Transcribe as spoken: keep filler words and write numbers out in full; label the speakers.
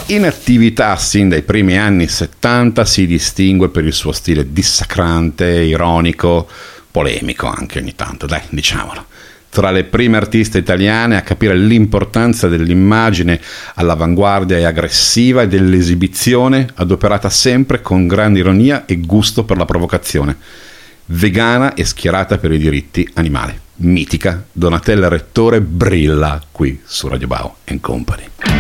Speaker 1: In attività sin dai primi anni settanta, si distingue per il suo stile dissacrante, ironico, polemico anche ogni tanto, dai, diciamolo. Tra le prime artiste italiane a capire l'importanza dell'immagine all'avanguardia e aggressiva e dell'esibizione, adoperata sempre con grande ironia e gusto per la provocazione. Vegana e schierata per i diritti animali. Mitica Donatella Rettore brilla qui su Radio Bao and Company.